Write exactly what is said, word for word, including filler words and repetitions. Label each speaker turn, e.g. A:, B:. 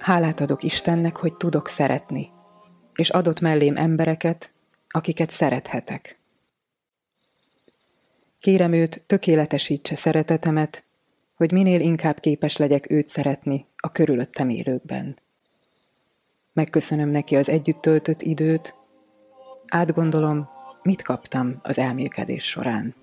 A: Hálát adok Istennek, hogy tudok szeretni, és adott mellém embereket, akiket szerethetek. Kérem őt, tökéletesítse szeretetemet, hogy minél inkább képes legyek őt szeretni a körülöttem élőkben. Megköszönöm neki az együtt töltött időt, átgondolom, mit kaptam az elmélkedés során.